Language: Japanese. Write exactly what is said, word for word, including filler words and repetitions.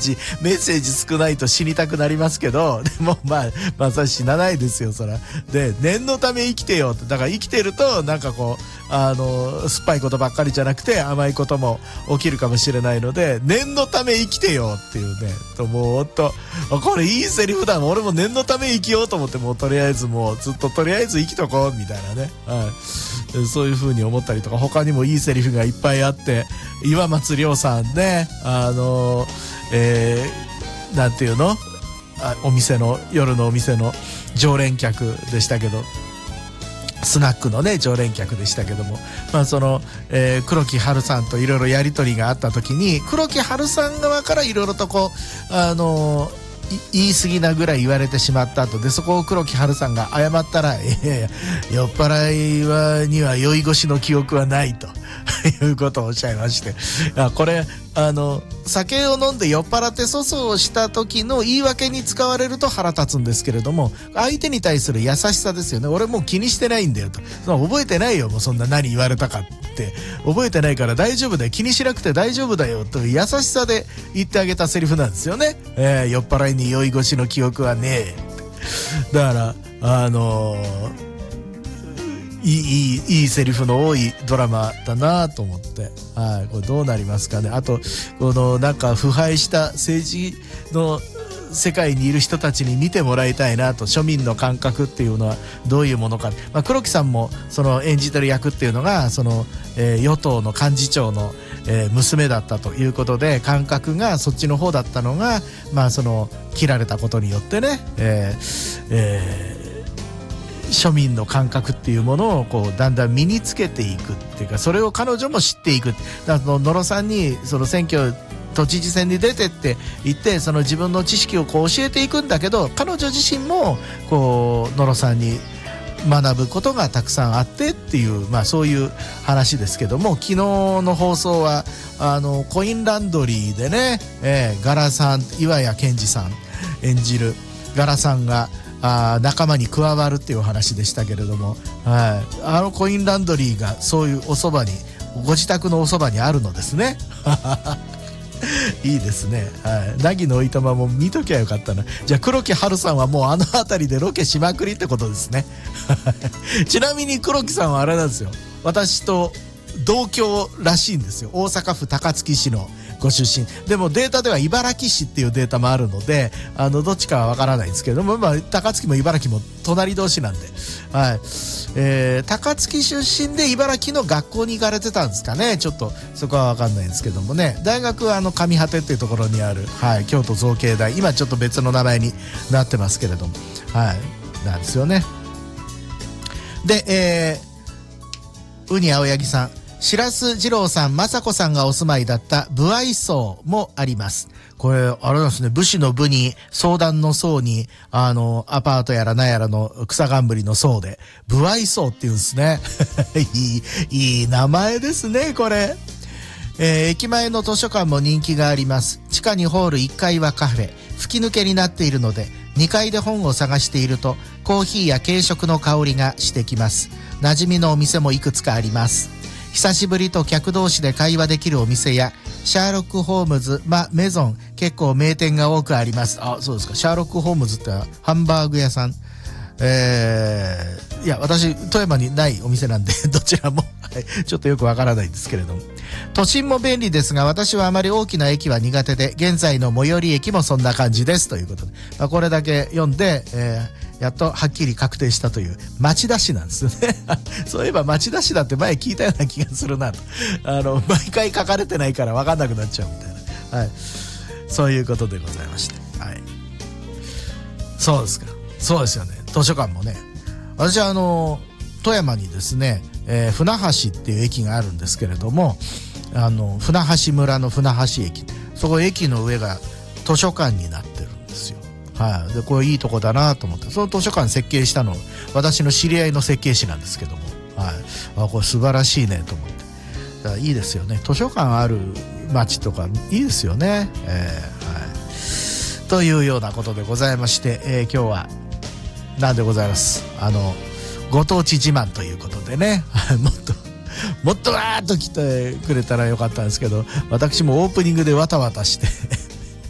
ジメッセージ少ないと死にたくなりますけど、でもまあまあそれ死なないですよそら。で念のため生きてよって、だから生きてるとなんかこうあの酸っぱいことばっかりじゃなくて甘いことも起きるかもしれないので、念のため生きてよっていうね、ともうほんとこれいいセリフだ。俺も念のため生きようと思って、もうとりあえずもうずっととりあえず生きとこうみたいなね、はい、そういう風に思ったりとか、他にもいいセリフがいっぱいあって、岩松亮さんね、あのえー、なんていうの、あお店の夜のお店の常連客でしたけど、スナックのね常連客でしたけども、まあその、えー、黒木華さんといろいろやり取りがあった時に、黒木華さん側からいろいろとこうあのー言い過ぎなぐらい言われてしまった後で、そこを黒木華さんが謝ったら、いやいや酔っ払いはには酔い越しの記憶はないということをおっしゃいまして、あこれあの酒を飲んで酔っ払って粗相をした時の言い訳に使われると腹立つんですけれども、相手に対する優しさですよね。俺もう気にしてないんだよと、その覚えてないよもうそんな何言われたかって覚えてないから大丈夫だよ、気にしなくて大丈夫だよという優しさで言ってあげたセリフなんですよね。えー、酔っ払いに酔い越しの記憶はねえ。だからあのーいい、いい、いいセリフの多いドラマだなと思って、はい、これどうなりますかね。あとこのなんか腐敗した政治の世界にいる人たちに見てもらいたいなと、庶民の感覚っていうのはどういうものか、まあ、黒木さんもその演じてる役っていうのがその、えー、与党の幹事長の、えー、娘だったということで、感覚がそっちの方だったのが、まあその切られたことによってね、えーえー庶民の感覚っていうものをこうだんだん身につけていくっていうか、それを彼女も知っていく。だから野呂さんにその選挙都知事選に出てって言って、その自分の知識をこう教えていくんだけど、彼女自身もこう野呂さんに学ぶことがたくさんあってっていう、まあそういう話ですけども、昨日の放送はあのコインランドリーでね、えー、ガラさん、岩谷健二さん演じるガラさんがあ仲間に加わるっていう話でしたけれども、はい、あのコインランドリーがそういうおそばに、ご自宅のおそばにあるのですね。いいですね。はい、凪のおいとまも見ときゃよかったな。じゃあ黒木華さんはもうあの辺りでロケしまくりってことですね。ちなみに黒木さんはあれなんですよ、私と同郷らしいんですよ。大阪府高槻市のご出身でも、データでは茨城市っていうデータもあるので、あのどっちかはわからないんですけれども、まあ、高槻も茨城も隣同士なんで、はい、えー、高槻出身で茨城の学校に行かれてたんですかね。ちょっとそこはわかんないんですけどもね。大学はあの上果てっていうところにある、はい、京都造形大、今ちょっと別の名前になってますけれども、はい、なんですよね。で、えー、ウニ青柳さん、白洲二郎さん、雅子さんがお住まいだった武愛荘もあります。これあれなんですね、武士の武に相談の相に、あのアパートやらなんやらの草冠の荘で武愛荘っていうんですね。いいいい名前ですねこれ。えー、駅前の図書館も人気があります。地下にホールいっかいはカフェ、吹き抜けになっているのでにかいで本を探しているとコーヒーや軽食の香りがしてきます。馴染みのお店もいくつかあります。久しぶりと客同士で会話できるお店やシャーロック・ホームズ、ま、メゾン、結構名店が多くあります。あ、そうですか。シャーロック・ホームズってハンバーグ屋さん、えー、いや私富山にないお店なんでどちらもちょっとよくわからないんですけれども、都心も便利ですが私はあまり大きな駅は苦手で、現在の最寄り駅もそんな感じですということで、まあ、これだけ読んで、えー、やっとはっきり確定したという町田市なんですよね。そういえば町田市だって前聞いたような気がするなと、あの毎回書かれてないから分かんなくなっちゃうみたいな、はい、そういうことでございまして、はい、そうですか。そうですよね。図書館もね、私はあの富山にですね、えー、船橋っていう駅があるんですけれども、あの船橋村の船橋駅、そこ駅の上が図書館になってるんですよ。はい、でこれいいとこだなと思って、その図書館設計したの私の知り合いの設計士なんですけども、はい、あこれ素晴らしいねと思って、だからいいですよね。図書館ある町とかいいですよね。えーはい、というようなことでございまして、えー、今日はなんでございます。あのご当地自慢ということでね、もっともっとわーっと来てくれたらよかったんですけど、私もオープニングでわたわたして